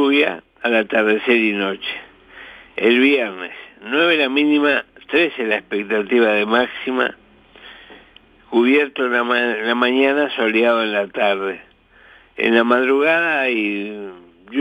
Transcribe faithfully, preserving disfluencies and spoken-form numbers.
lluvia al atardecer y noche. El viernes, nueve la mínima, trece la expectativa de máxima, cubierto en la, ma- en la mañana, soleado en la tarde. En la madrugada hay